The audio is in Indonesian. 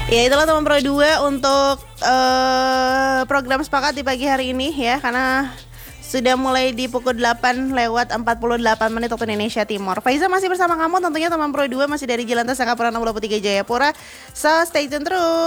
Ya itulah teman Pro 2 untuk program sepakat di pagi hari ini ya, karena sudah mulai di pukul 8 lewat 48 menit waktu Indonesia Timur. Faiza masih bersama kamu tentunya teman Pro 2, masih dari Jalan Tasaka Pura 63 Jayapura. So stay tune terus.